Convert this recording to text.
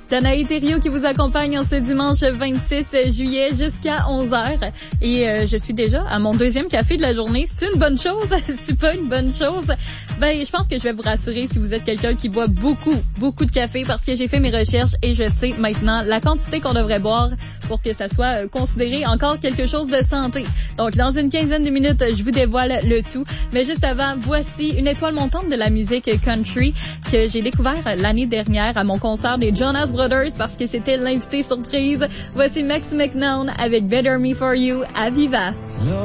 Danae Thériault qui vous accompagne en ce dimanche 26 juillet jusqu'à 11h. Et je suis déjà à mon deuxième café de la journée. C'est une bonne chose? C'est pas une bonne chose? Ben, je pense que je vais vous rassurer si vous êtes quelqu'un qui boit beaucoup de café parce que j'ai fait mes recherches et je sais maintenant la quantité qu'on devrait boire pour que ça soit considéré encore quelque chose de santé. Donc, dans une quinzaine de minutes, je vous dévoile le tout. Mais juste avant, voici une étoile montante de la musique country que j'ai découvert l'année dernière à mon concert des Jonas Brothers parce que c'était l'invité surprise. Voici Max McNown avec Better Me For You à Viva.